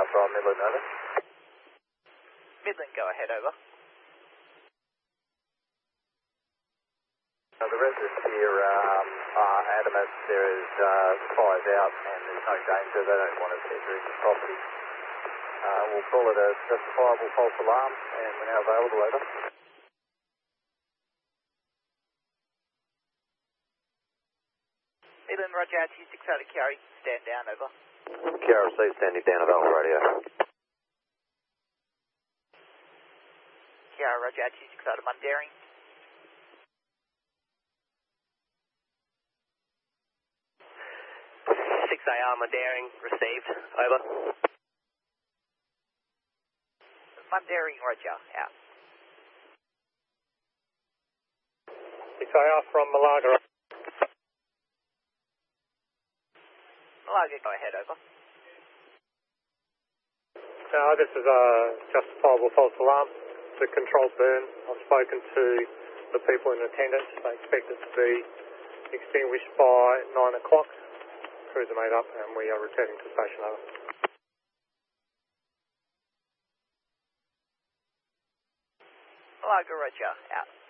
from Midland, over. Midland, go ahead, over. The residents here are adamant there is fires out and there's no danger. They don't want us entering the property. We'll call it a justifiable false alarm and we're now available, over. Midland, roger, 26 out of Kiara, stand down, over. Kiara C, standing down at Alpha Radio. Kiara, roger, 26 out of Mundaring. 6AR Mundaring, received, over. Mundaring, roger, out. 6AR from Malaga. Malaga, go ahead, over. This is a justifiable false alarm. It's a controlled burn. I've spoken to the people in attendance. They expect it to be extinguished by 9 o'clock. Crews are made up and we are returning to station, over. Malaga, roger, out.